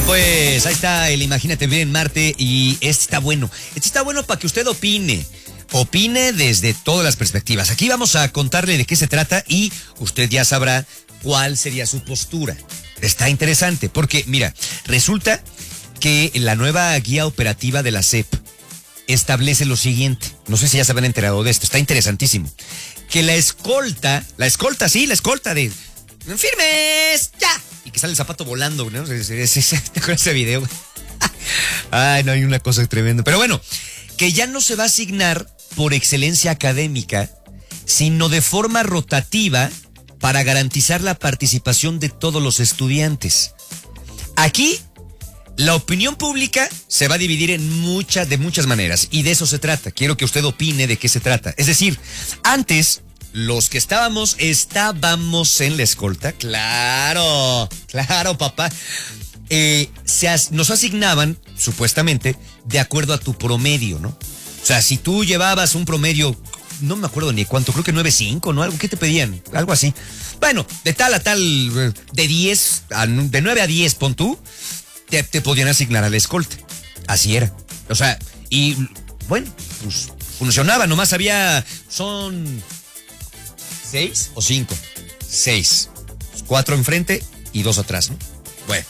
Pues ahí está el Imagínate Vivir en Marte y este está bueno. Este está bueno para que usted opine. Opine desde todas las perspectivas. Aquí vamos a contarle de qué se trata y usted ya sabrá cuál sería su postura. Está interesante porque, mira, resulta que la nueva guía operativa de la SEP establece lo siguiente. No sé si ya se habían enterado de esto. Está interesantísimo. Que la escolta de firmes, ya. Y que sale el zapato volando, ¿no? ¿Te acuerdas de ese video? Ay, no, hay una cosa tremenda. Pero bueno, que ya no se va a asignar por excelencia académica, sino de forma rotativa para garantizar la participación de todos los estudiantes. Aquí, la opinión pública se va a dividir de muchas maneras, y de eso se trata. Quiero que usted opine de qué se trata. Es decir, antes, los que estábamos en la escolta, claro, papá. Nos asignaban, supuestamente, de acuerdo a tu promedio, ¿no? O sea, si tú llevabas un promedio, no me acuerdo ni cuánto, creo que 9.5, ¿no? Algo, ¿qué te pedían? Algo así. Bueno, de tal a tal, de 9 a 10, pon tú, te podían asignar a la escolta. Así era. O sea, y bueno, pues funcionaba, nomás son 6 o 5. 6. 4 enfrente y 2 atrás, ¿no? Bueno.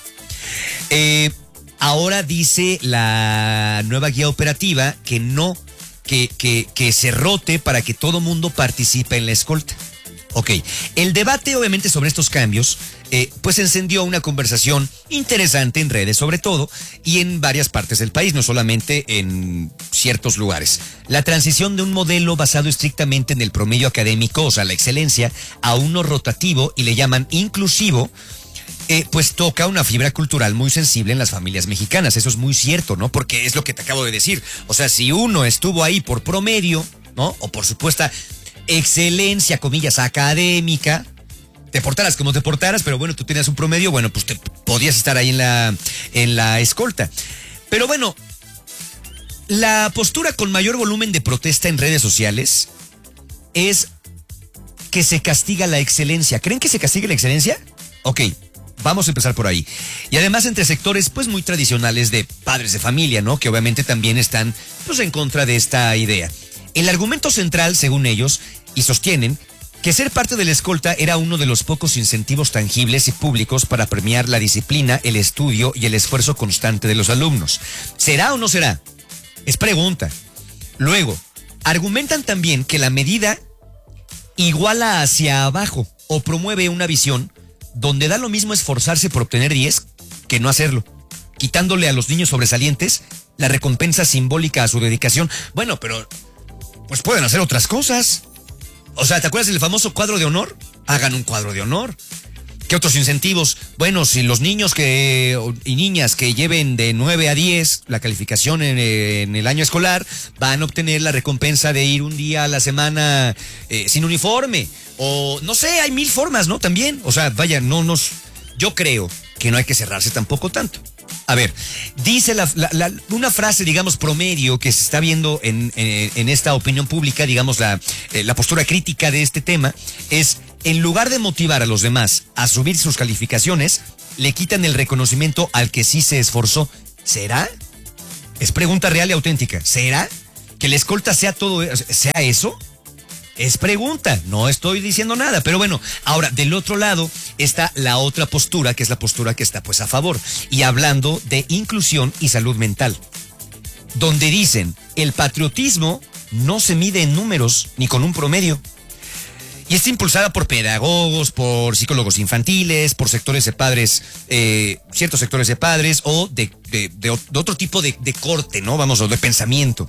Ahora dice la nueva guía operativa que no, que se rote para que todo mundo participe en la escolta. Ok, el debate obviamente sobre estos cambios, pues encendió una conversación interesante en redes sobre todo y en varias partes del país, no solamente en ciertos lugares. La transición de un modelo basado estrictamente en el promedio académico, o sea, la excelencia, a uno rotativo y le llaman inclusivo, pues toca una fibra cultural muy sensible en las familias mexicanas. Eso es muy cierto, ¿no? Porque es lo que te acabo de decir. O sea, si uno estuvo ahí por promedio, ¿no? O por supuesta excelencia, comillas, académica, te portaras como te portaras, pero bueno, tú tenías un promedio, bueno, pues te podías estar ahí en la escolta. Pero bueno, la postura con mayor volumen de protesta en redes sociales es que se castiga la excelencia. ¿Creen que se castiga la excelencia? Ok. Vamos a empezar por ahí. Y además entre sectores pues muy tradicionales de padres de familia, ¿no? Que obviamente también están pues en contra de esta idea. El argumento central, según ellos, y sostienen, que ser parte de la escolta era uno de los pocos incentivos tangibles y públicos para premiar la disciplina, el estudio y el esfuerzo constante de los alumnos. ¿Será o no será? Es pregunta. Luego, argumentan también que la medida iguala hacia abajo o promueve una visión donde da lo mismo esforzarse por obtener 10 que no hacerlo, quitándole a los niños sobresalientes la recompensa simbólica a su dedicación. Bueno, pero pues pueden hacer otras cosas. O sea, ¿te acuerdas del famoso cuadro de honor? Hagan un cuadro de honor. ¿Qué otros incentivos? Bueno, si los niños y niñas que lleven de 9 a 10 la calificación en el año escolar van a obtener la recompensa de ir un día a la semana sin uniforme. O no sé, hay 1000 formas, ¿no? También. O sea, vaya, yo creo que no hay que cerrarse tampoco tanto. A ver, dice una frase, digamos, promedio que se está viendo en esta opinión pública, digamos, la postura crítica de este tema, es: en lugar de motivar a los demás a subir sus calificaciones, le quitan el reconocimiento al que sí se esforzó. ¿Será? Es pregunta real y auténtica. ¿Será que la escolta sea eso? Es pregunta, no estoy diciendo nada, pero bueno, ahora del otro lado está la otra postura, que es la postura que está pues a favor, y hablando de inclusión y salud mental, donde dicen: el patriotismo no se mide en números ni con un promedio, y está impulsada por pedagogos, por psicólogos infantiles, por sectores de padres, ciertos sectores de padres, o de otro tipo de corte, ¿no? Vamos, o de pensamiento.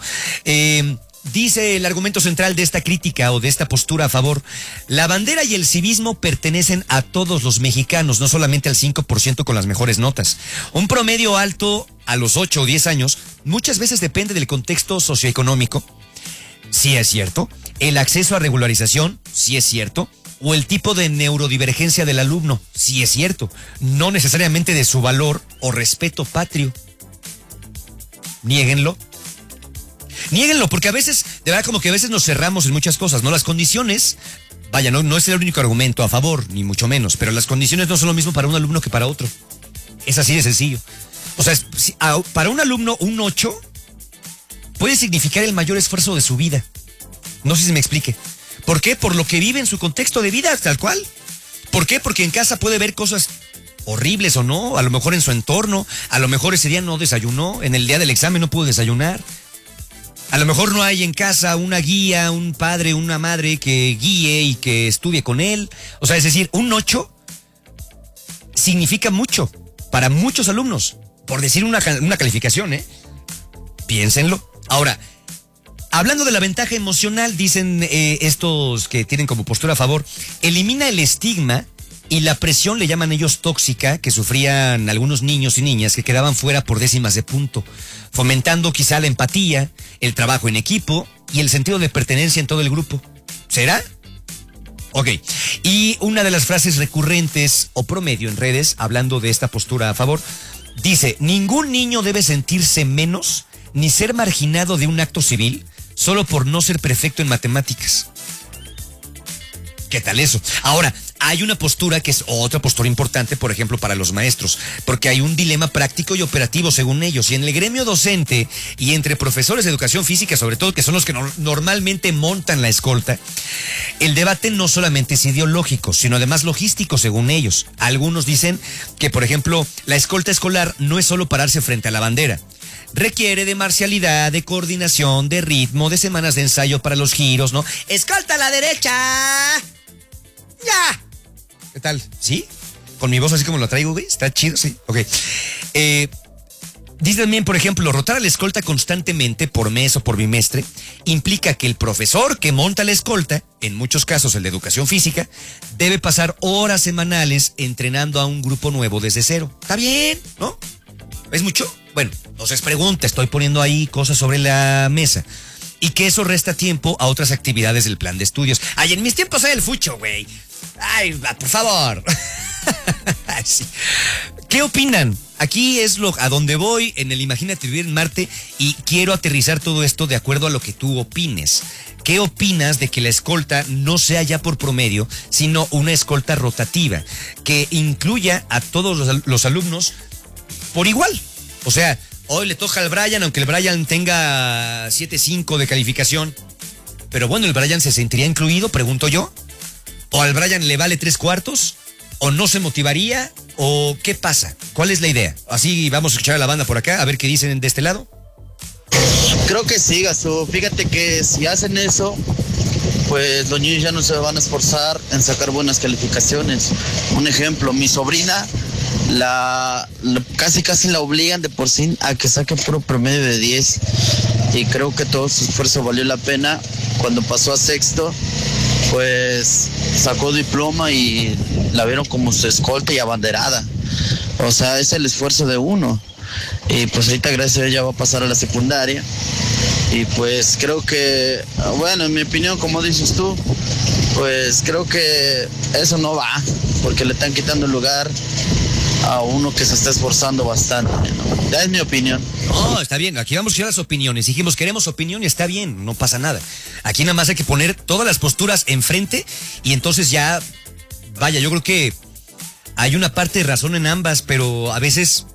Dice el argumento central de esta crítica o de esta postura a favor: la bandera y el civismo pertenecen a todos los mexicanos, no solamente al 5% con las mejores notas. Un promedio alto a los 8 o 10 años muchas veces depende del contexto socioeconómico. Sí es cierto. El acceso a regularización, sí es cierto. O el tipo de neurodivergencia del alumno, sí es cierto. No necesariamente de su valor o respeto patrio. Niéguenlo. Niéguenlo, porque a veces, de verdad, como que a veces nos cerramos en muchas cosas, ¿no? Las condiciones, vaya, no es el único argumento a favor, ni mucho menos, pero las condiciones no son lo mismo para un alumno que para otro. Es así de sencillo. O sea, para un alumno, un 8 puede significar el mayor esfuerzo de su vida. No sé si me explique. ¿Por qué? Por lo que vive en su contexto de vida, tal cual. ¿Por qué? Porque en casa puede ver cosas horribles o no, a lo mejor en su entorno, a lo mejor ese día no desayunó, en el día del examen no pudo desayunar. A lo mejor no hay en casa una guía, un padre, una madre que guíe y que estudie con él. O sea, es decir, un 8 significa mucho para muchos alumnos. Por decir una calificación, ¿eh? Piénsenlo. Ahora, hablando de la ventaja emocional, dicen estos que tienen como postura a favor, elimina el estigma y la presión, le llaman ellos tóxica, que sufrían algunos niños y niñas que quedaban fuera por décimas de punto, fomentando quizá la empatía, el trabajo en equipo y el sentido de pertenencia en todo el grupo. ¿Será? Ok. Y una de las frases recurrentes o promedio en redes, hablando de esta postura a favor, dice, ningún niño debe sentirse menos ni ser marginado de un acto civil solo por no ser perfecto en matemáticas. ¿Qué tal eso? Ahora, hay una postura que es otra postura importante, por ejemplo, para los maestros, porque hay un dilema práctico y operativo según ellos. Y en el gremio docente y entre profesores de educación física, sobre todo, que son los que normalmente montan la escolta, el debate no solamente es ideológico, sino además logístico, según ellos. Algunos dicen que, por ejemplo, la escolta escolar no es solo pararse frente a la bandera. Requiere de marcialidad, de coordinación, de ritmo, de semanas de ensayo para los giros, ¿no? ¡Escolta a la derecha! ¡Ya! ¿Qué tal? ¿Sí? Con mi voz así como lo traigo, güey. ¿Está chido? Sí. Ok. Dice también, por ejemplo, rotar a la escolta constantemente por mes o por bimestre implica que el profesor que monta la escolta, en muchos casos el de educación física, debe pasar horas semanales entrenando a un grupo nuevo desde cero. ¿Está bien? ¿No? ¿Es mucho? Bueno, entonces pregunta, estoy poniendo ahí cosas sobre la mesa. Y que eso resta tiempo a otras actividades del plan de estudios. Ay, en mis tiempos era el fucho, güey. Ay, por favor. Sí. ¿Qué opinan? Aquí es a donde voy en el Imagínate Vivir en Marte y quiero aterrizar todo esto de acuerdo a lo que tú opines. ¿Qué opinas de que la escolta no sea ya por promedio, sino una escolta rotativa que incluya a todos los alumnos por igual? O sea, hoy le toca al Brian, aunque el Brian tenga 7.5 de calificación. Pero bueno, ¿el Brian se sentiría incluido? Pregunto yo. ¿O al Brian le vale 3/4? ¿O no se motivaría? ¿O qué pasa? ¿Cuál es la idea? Así vamos a escuchar a la banda por acá, a ver qué dicen de este lado. Creo que sí, Gasú. Fíjate que si hacen eso, pues los niños ya no se van a esforzar en sacar buenas calificaciones. Un ejemplo, mi sobrina casi la obligan de por sí a que saque puro promedio de 10 y creo que todo su esfuerzo valió la pena. Cuando pasó a sexto, pues sacó diploma y la vieron como su escolta y abanderada. O sea, es el esfuerzo de uno. Y pues ahorita gracias a ella va a pasar a la secundaria. Y pues creo que, bueno, en mi opinión, como dices tú, pues creo que eso no va, porque le están quitando el lugar a uno que se está esforzando bastante, ¿no? Ya es mi opinión. No, está bien, aquí vamos a ir a las opiniones. Dijimos, queremos opinión y está bien, no pasa nada. Aquí nada más hay que poner todas las posturas enfrente y entonces ya, vaya, yo creo que hay una parte de razón en ambas, pero a veces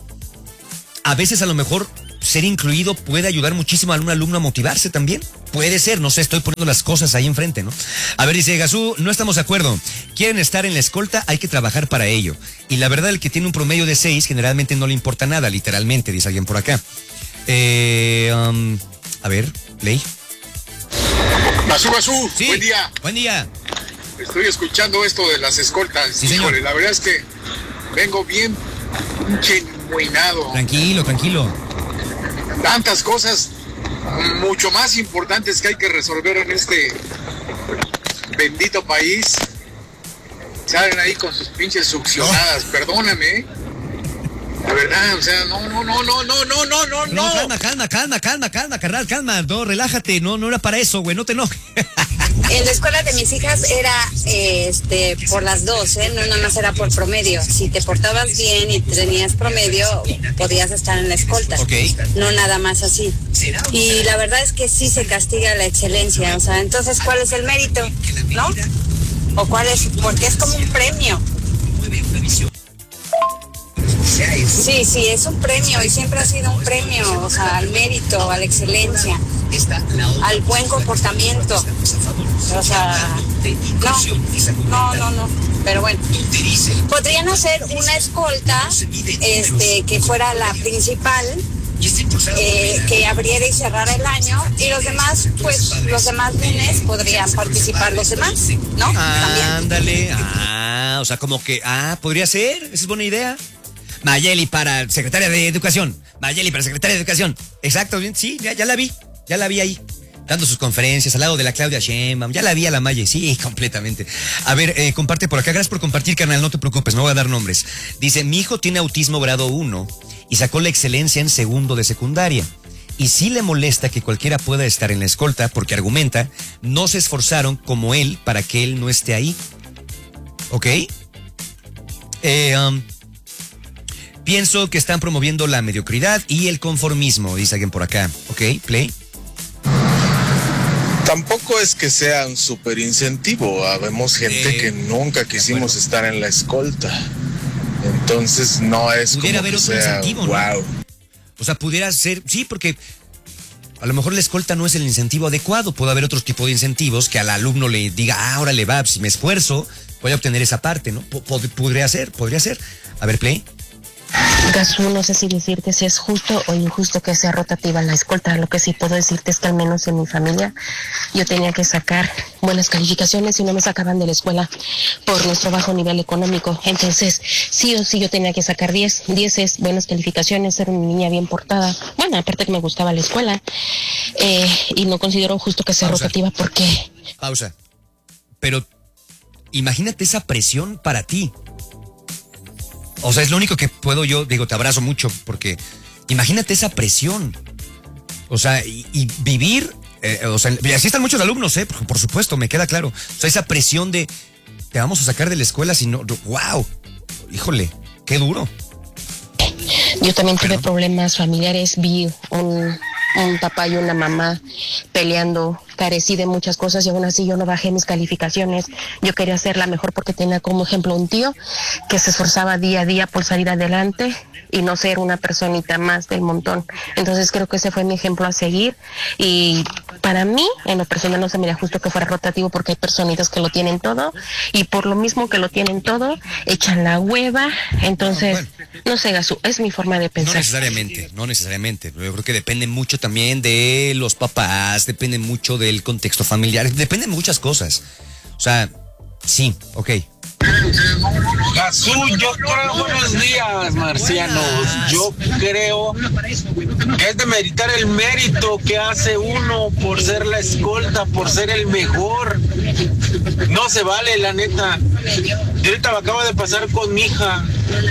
a lo mejor ser incluido puede ayudar muchísimo a un alumno a motivarse también. Puede ser, no sé, estoy poniendo las cosas ahí enfrente, ¿no? A ver, dice Gasú, no estamos de acuerdo. Quieren estar en la escolta, hay que trabajar para ello. Y la verdad, el que tiene un promedio de 6 generalmente no le importa nada, literalmente, dice alguien por acá. A ver, Play. Gasú, Sí, buen día. Buen día. Estoy escuchando esto de las escoltas. Sí, señor. Híjole, la verdad es que vengo bien pinche enmuinado. Tranquilo. Tantas cosas mucho más importantes que hay que resolver en este bendito país. Salen ahí con sus pinches succionadas, perdóname, ¿eh? La verdad, o sea, no. Calma, carnal, calma. No, relájate, no era para eso, güey, no te enojes. En la escuela de mis hijas era por las dos, no nada más era por promedio. Si te portabas bien y tenías promedio, podías estar en la escolta. Okay. No nada más así. Y la verdad es que sí se castiga la excelencia. O sea, entonces, ¿cuál es el mérito? ¿No? ¿O cuál es? Porque es como un premio. Sí, es un premio y siempre ha sido un premio, o sea, al mérito, a la excelencia, al buen comportamiento. O sea, no, pero bueno, podrían hacer una escolta que fuera la principal, que abriera y cerrara el año, y los demás, pues los demás lunes podrían participar los demás, ¿no? Ándale, o sea, como que, podría ser, esa es buena idea. Mayeli para secretaria de Educación. Exacto, bien, sí, ya la vi ahí, dando sus conferencias al lado de la Claudia Sheinbaum. Ya la vi a la Mayeli, sí, completamente. A ver, comparte por acá. Gracias por compartir, carnal, no te preocupes, no voy a dar nombres. Dice, mi hijo tiene autismo grado 1 y sacó la excelencia en segundo de secundaria. Y sí le molesta que cualquiera pueda estar en la escolta porque argumenta, no se esforzaron como él para que él no esté ahí. ¿Ok? Pienso que están promoviendo la mediocridad y el conformismo, dice alguien por acá. ¿Ok? Play. Tampoco es que sea un súper incentivo. Habemos gente que nunca quisimos estar en la escolta. Entonces no es pudiera como haber que otro sea incentivo, wow. ¿no? O sea, pudiera ser, sí, porque a lo mejor la escolta no es el incentivo adecuado. Puede haber otro tipo de incentivos que al alumno le diga, órale va, si me esfuerzo, voy a obtener esa parte, ¿no? Podría ser. A ver, Play. Gazú, no sé si decirte si es justo o injusto que sea rotativa la escolta. Lo que sí puedo decirte es que al menos en mi familia yo tenía que sacar buenas calificaciones y no me sacaban de la escuela por nuestro bajo nivel económico. Entonces, sí o sí yo tenía que sacar 10. 10 es buenas calificaciones, ser una niña bien portada. Bueno, aparte que me gustaba la escuela. Y no considero justo que sea rotativa porque... Pausa. Pero imagínate esa presión para ti. O sea, es lo único que puedo yo, digo, te abrazo mucho, porque imagínate esa presión. O sea, y vivir, o sea, y así están muchos alumnos, por supuesto, me queda claro. O sea, esa presión de, te vamos a sacar de la escuela si no, wow, híjole, qué duro. Yo también tuve problemas familiares, vi un papá y una mamá peleando, carecí de muchas cosas y aún así yo no bajé mis calificaciones. Yo quería ser la mejor porque tenía como ejemplo un tío que se esforzaba día a día por salir adelante y no ser una personita más del montón. Entonces creo que ese fue mi ejemplo a seguir y para mí, en lo personal, no se me da justo que fuera rotativo porque hay personitas que lo tienen todo y por lo mismo que lo tienen todo, echan la hueva. Entonces, no sé, Gazú, es mi forma de pensar. No necesariamente. Yo creo que depende mucho también de los papás, depende mucho del contexto familiar, depende de muchas cosas. O sea, sí, ok. Gazú, yo creo, buenos días, marcianos. Yo creo que es de meditar el mérito que hace uno por ser la escolta, por ser el mejor. No se vale, la neta. Yo ahorita me acaba de pasar con mi hija.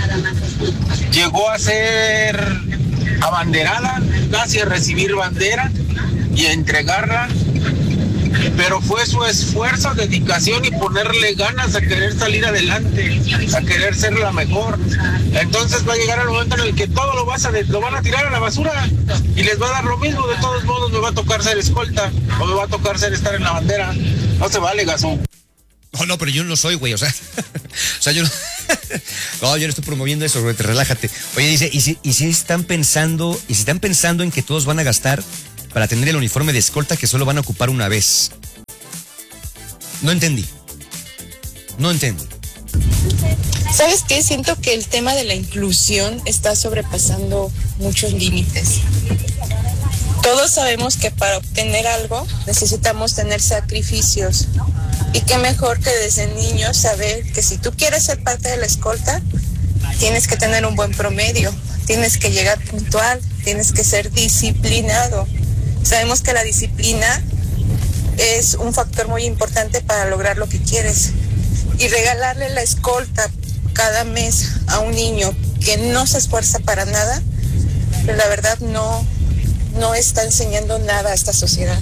Llegó a ser abanderada, casi a recibir bandera y a entregarla. Pero fue su esfuerzo, dedicación y ponerle ganas a querer salir adelante, a querer ser la mejor. Entonces va a llegar el momento en el que todo lo van a tirar a la basura y les va a dar lo mismo. De todos modos me va a tocar ser escolta o me va a tocar ser estar en la bandera. No se vale, Gazú. No, pero yo no soy, güey, o sea yo no, no, yo no estoy promoviendo eso, güey, relájate. Oye, dice, ¿y si están pensando en que todos van a gastar para tener el uniforme de escolta que solo van a ocupar una vez? No entendí. ¿Sabes qué? Siento que el tema de la inclusión está sobrepasando muchos límites. Todos sabemos que para obtener algo necesitamos tener sacrificios. Y qué mejor que desde niños saber que si tú quieres ser parte de la escolta, tienes que tener un buen promedio, tienes que llegar puntual, tienes que ser disciplinado. Sabemos que la disciplina es un factor muy importante para lograr lo que quieres. Y regalarle la escolta cada mes a un niño que no se esfuerza para nada, la verdad no está enseñando nada a esta sociedad.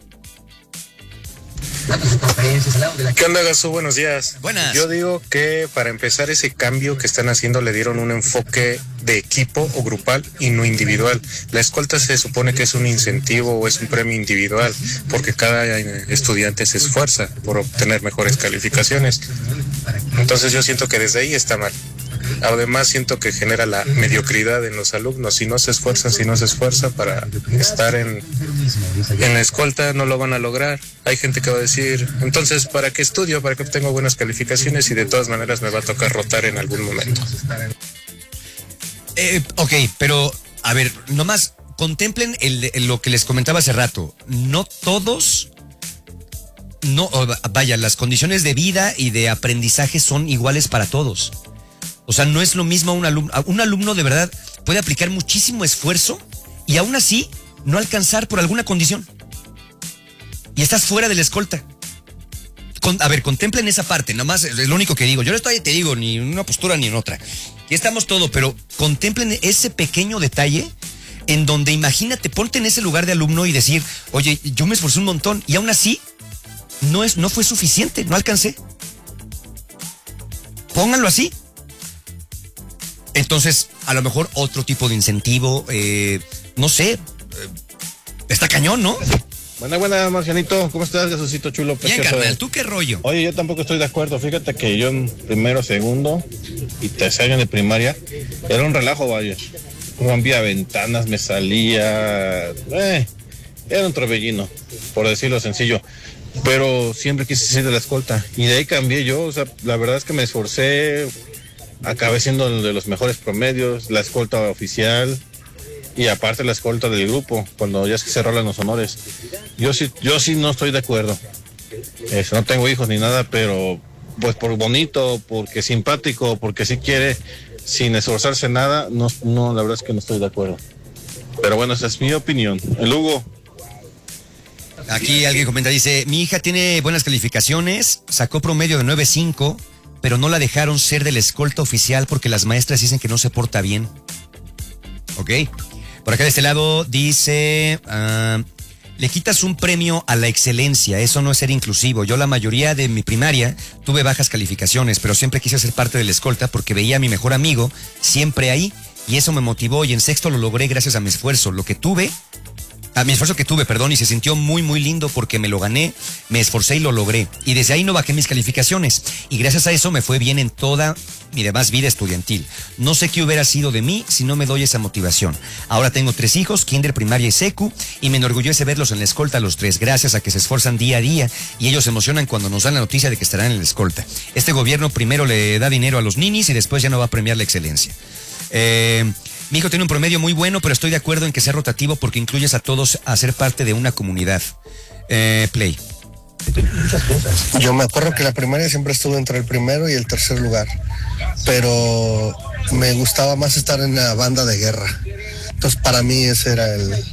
¿Qué onda, Gazú? Buenos días. Buenas. Yo digo que para empezar ese cambio que están haciendo le dieron un enfoque de equipo o grupal y no individual. La escolta se supone que es un incentivo o es un premio individual porque cada estudiante se esfuerza por obtener mejores calificaciones. Entonces yo siento que desde ahí está mal. Además siento que genera la mediocridad en los alumnos. Si no se esfuerza para estar en la escolta, no lo van a lograr. Hay gente que va a decir, entonces, ¿para qué estudio? ¿Para qué obtengo buenas calificaciones? Y de todas maneras me va a tocar rotar en algún momento. Ok, pero a ver, nomás contemplen lo que les comentaba hace rato. No todos, las condiciones de vida y de aprendizaje son iguales para todos. O sea, no es lo mismo un alumno de verdad puede aplicar muchísimo esfuerzo y aún así no alcanzar por alguna condición. Y estás fuera de la escolta. Contemplen esa parte, nomás es lo único que digo. Yo no estoy, te digo, ni en una postura ni en otra. Aquí estamos todo, pero contemplen ese pequeño detalle en donde imagínate, ponte en ese lugar de alumno y decir, oye, yo me esforcé un montón y aún así no fue suficiente, no alcancé. Pónganlo así. Entonces, a lo mejor otro tipo de incentivo, no sé, está cañón, ¿no? Buena, Marcianito, ¿cómo estás, Jesucito chulo? Bien, carnal, ¿tú qué rollo? Oye, yo tampoco estoy de acuerdo, fíjate que yo en primero, segundo y tercer año de primaria, era un relajo, vaya. Rompía ventanas, me salía, era un torbellino, por decirlo sencillo. Pero siempre quise ser de la escolta y de ahí cambié yo, o sea, la verdad es que me esforcé, acabé siendo de los mejores promedios, la escolta oficial y aparte la escolta del grupo, cuando ya es que se rolan los honores. Yo sí no estoy de acuerdo. No tengo hijos ni nada, pero pues por bonito, porque simpático, porque si quiere, sin esforzarse nada, no, la verdad es que no estoy de acuerdo. Pero bueno, esa es mi opinión. El Hugo. Aquí alguien comenta, dice, mi hija tiene buenas calificaciones, sacó promedio de 9.5, pero no la dejaron ser de la escolta oficial porque las maestras dicen que no se porta bien. Ok. Por acá de este lado dice, le quitas un premio a la excelencia, eso no es ser inclusivo. Yo la mayoría de mi primaria tuve bajas calificaciones, pero siempre quise ser parte de la escolta porque veía a mi mejor amigo siempre ahí y eso me motivó y en sexto lo logré gracias a mi esfuerzo. Y se sintió muy, muy lindo porque me lo gané, me esforcé y lo logré. Y desde ahí no bajé mis calificaciones. Y gracias a eso me fue bien en toda mi demás vida estudiantil. No sé qué hubiera sido de mí si no me doy esa motivación. Ahora tengo 3 hijos, kinder, primaria y secu, y me enorgullece verlos en la escolta a los 3, gracias a que se esfuerzan día a día y ellos se emocionan cuando nos dan la noticia de que estarán en la escolta. Este gobierno primero le da dinero a los ninis y después ya no va a premiar la excelencia. Mi hijo tiene un promedio muy bueno, pero estoy de acuerdo en que sea rotativo porque incluyes a todos a ser parte de una comunidad. Play. Yo me acuerdo que la primaria siempre estuve entre el primero y el tercer lugar, pero me gustaba más estar en la banda de guerra. Entonces para mí ese era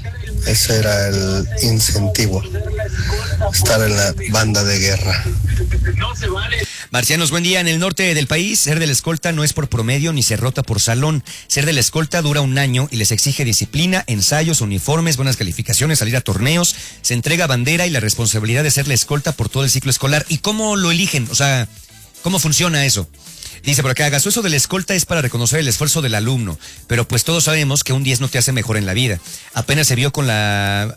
el incentivo, estar en la banda de guerra. Marcianos, buen día. En el norte del país, ser de la escolta no es por promedio ni se rota por salón. Ser de la escolta dura 1 año y les exige disciplina, ensayos, uniformes, buenas calificaciones, salir a torneos, se entrega bandera y la responsabilidad de ser la escolta por todo el ciclo escolar. ¿Y cómo lo eligen? O sea, ¿cómo funciona eso? Dice por acá, eso de la escolta es para reconocer el esfuerzo del alumno, pero pues todos sabemos que un 10 no te hace mejor en la vida. Apenas se vio con la...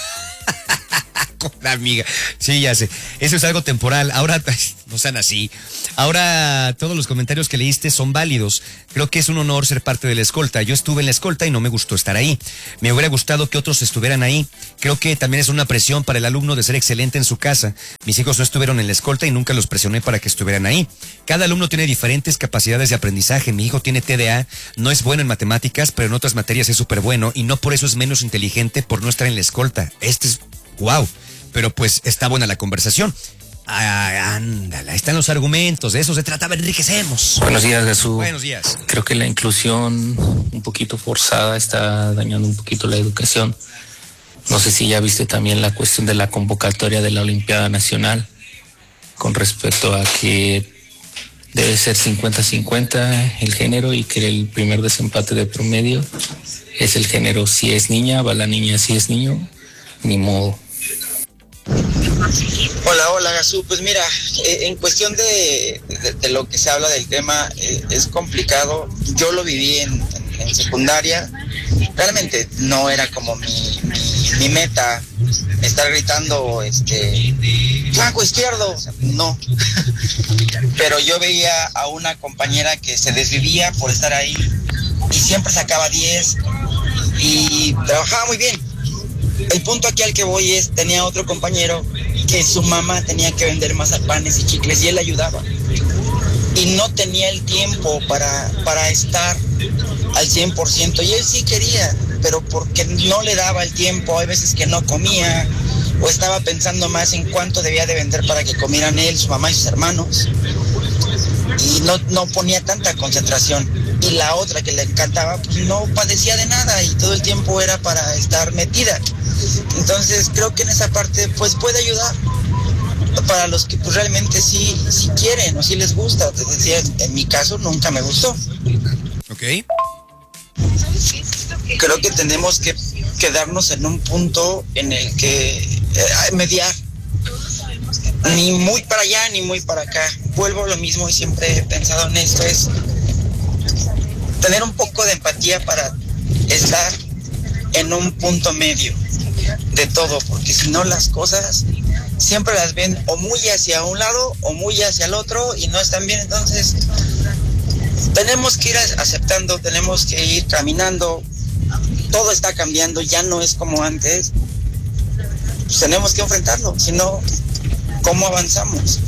con la amiga. Sí, ya sé. Eso es algo temporal. Ahora, no sean así. Ahora todos los comentarios que leíste son válidos. Creo que es un honor ser parte de la escolta. Yo estuve en la escolta y no me gustó estar ahí. Me hubiera gustado que otros estuvieran ahí. Creo que también es una presión para el alumno de ser excelente en su casa. Mis hijos no estuvieron en la escolta y nunca los presioné para que estuvieran ahí. Cada alumno tiene diferentes capacidades de aprendizaje. Mi hijo tiene TDA, no es bueno en matemáticas, pero en otras materias es súper bueno y no por eso es menos inteligente por no estar en la escolta. Wow. Pero pues está buena la conversación. Ándale, ahí están los argumentos, de eso se trata, enriquecemos. Buenos días, Jesús. Buenos días. Creo que la inclusión un poquito forzada está dañando un poquito la educación. No sé si ya viste también la cuestión de la convocatoria de la Olimpiada Nacional con respecto a que debe ser 50-50 el género y que el primer desempate de promedio es el género. Si es niña, va la niña, si es niño, ni modo. Hola Gazú, pues mira, en cuestión de lo que se habla del tema, es complicado. Yo lo viví en secundaria, realmente no era como mi mi meta, estar gritando, flanco izquierdo, o sea, no. Pero yo veía a una compañera que se desvivía por estar ahí y siempre sacaba 10 y trabajaba muy bien. El punto aquí al que voy es, tenía otro compañero que su mamá tenía que vender mazapanes y chicles y él ayudaba. Y no tenía el tiempo para estar al 100%. Y él sí quería, pero porque no le daba el tiempo, hay veces que no comía o estaba pensando más en cuánto debía de vender para que comieran él, su mamá y sus hermanos. Y no ponía tanta concentración. Y la otra que le encantaba, pues no padecía de nada y todo el tiempo era para estar metida. Entonces creo que en esa parte pues puede ayudar para los que pues realmente sí quieren o sí les gusta. Te decía, en mi caso nunca me gustó. Ok. Creo que tenemos que quedarnos en un punto en el que mediar. Ni muy para allá ni muy para acá. Vuelvo a lo mismo y siempre he pensado en esto, es tener un poco de empatía para estar en un punto medio de todo, porque si no las cosas siempre las ven o muy hacia un lado o muy hacia el otro y no están bien. Entonces tenemos que ir aceptando, tenemos que ir caminando, todo está cambiando, ya no es como antes, pues tenemos que enfrentarlo, si no, ¿cómo avanzamos?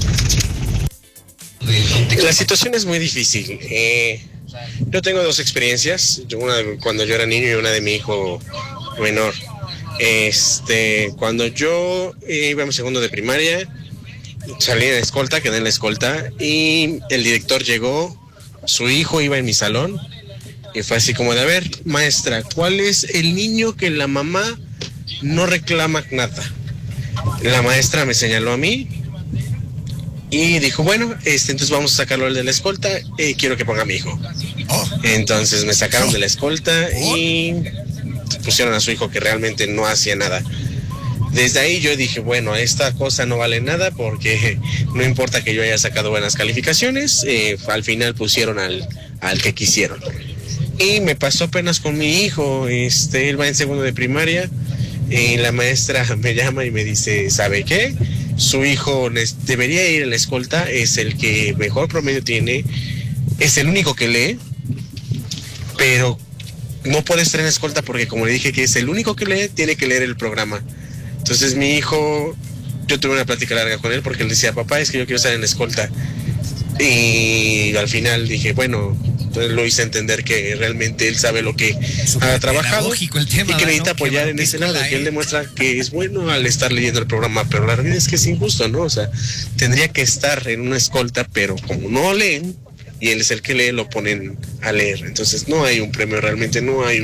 La situación es muy difícil. Yo tengo dos experiencias, una cuando yo era niño y una de mi hijo menor. Cuando yo iba en segundo de primaria, salí en la escolta, quedé en la escolta y el director llegó, su hijo iba en mi salón y fue así como de, a ver, maestra, ¿cuál es el niño que la mamá no reclama nada? La maestra me señaló a mí y dijo, bueno, entonces vamos a sacarlo de la escolta, quiero que ponga a mi hijo. Entonces me sacaron de la escolta y pusieron a su hijo que realmente no hacía nada. Desde ahí yo dije, bueno, esta cosa no vale nada porque no importa que yo haya sacado buenas calificaciones, al final pusieron al que quisieron. Y me pasó apenas con mi hijo, él va en segundo de primaria, la maestra me llama y me dice, ¿sabe qué? Su hijo debería ir a la escolta, es el que mejor promedio tiene, es el único que lee, pero no puede estar en la escolta porque, como le dije que es el único que lee, tiene que leer el programa. Entonces mi hijo, yo tuve una plática larga con él porque él decía, papá, es que yo quiero estar en la escolta. Y al final dije, bueno, entonces lo hice entender que realmente él sabe lo que ha trabajado y que necesita apoyar en ese lado, que él demuestra que es bueno al estar leyendo el programa, pero la realidad es que es injusto, ¿no? O sea, tendría que estar en una escolta, pero como no leen, y él es el que lee, lo ponen a leer. Entonces no hay un premio, realmente no hay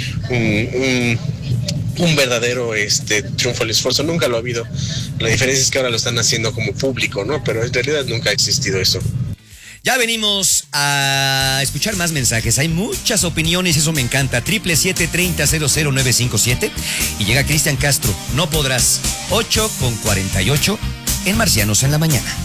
un verdadero triunfo al esfuerzo, nunca lo ha habido. La diferencia es que ahora lo están haciendo como público, ¿no? Pero en realidad nunca ha existido eso. Ya venimos a escuchar más mensajes. Hay muchas opiniones, eso me encanta. 777-30-00957. Y llega Cristian Castro. No podrás. 8:48 en Marcianos en la Mañana.